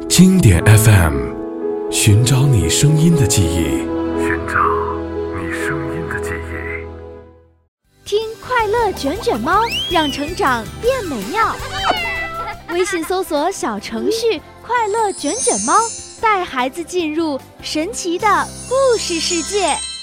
经典 FM， 寻找你声音的记忆， 寻找你声音的记忆。 听快乐卷卷猫，让成长变美妙。微信搜索小程序快乐卷卷猫，带孩子进入神奇的故事世界。